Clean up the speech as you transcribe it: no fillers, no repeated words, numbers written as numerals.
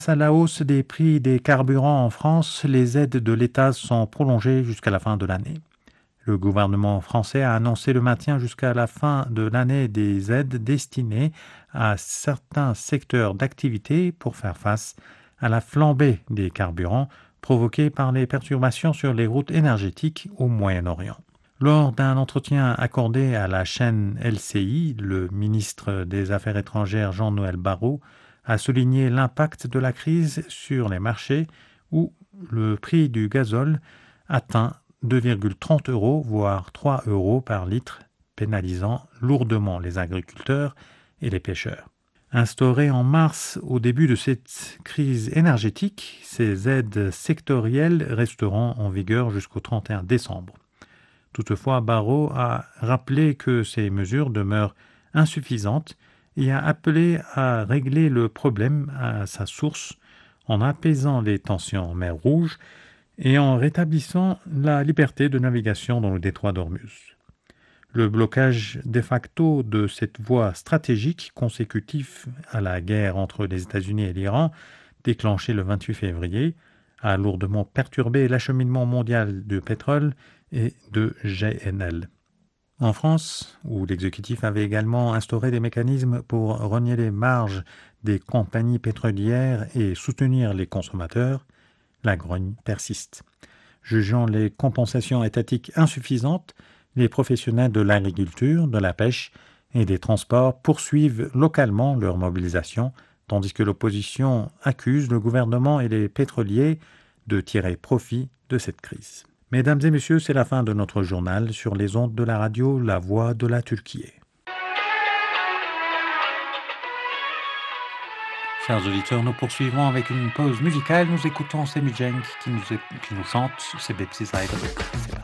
À la hausse des prix des carburants en France, les aides de l'État sont prolongées jusqu'à la fin de l'année. Le gouvernement français a annoncé le maintien jusqu'à la fin de l'année des aides destinées à certains secteurs d'activité pour faire face à la flambée des carburants provoquée par les perturbations sur les routes énergétiques au Moyen-Orient. Lors d'un entretien accordé à la chaîne LCI, le ministre des Affaires étrangères Jean-Noël Barrot a souligné l'impact de la crise sur les marchés où le prix du gazole atteint 2,30 euros, voire 3 euros par litre, pénalisant lourdement les agriculteurs et les pêcheurs. Instaurées en mars au début de cette crise énergétique, ces aides sectorielles resteront en vigueur jusqu'au 31 décembre. Toutefois, Barrot a rappelé que ces mesures demeurent insuffisantes et a appelé à régler le problème à sa source en apaisant les tensions en mer Rouge et en rétablissant la liberté de navigation dans le détroit d'Ormuz. Le blocage de facto de cette voie stratégique consécutif à la guerre entre les États-Unis et l'Iran, déclenchée le 28 février, a lourdement perturbé l'acheminement mondial de pétrole et de GNL. En France, où l'exécutif avait également instauré des mécanismes pour rogner les marges des compagnies pétrolières et soutenir les consommateurs, la grogne persiste. Jugeant les compensations étatiques insuffisantes, les professionnels de l'agriculture, de la pêche et des transports poursuivent localement leur mobilisation, tandis que l'opposition accuse le gouvernement et les pétroliers de tirer profit de cette crise. Mesdames et messieurs, c'est la fin de notre journal sur les ondes de la radio La Voix de la Turquie. Chers auditeurs, nous poursuivrons avec une pause musicale. Nous écoutons Semih Cenk qui nous chante C'est Bepsiz Ayrılık.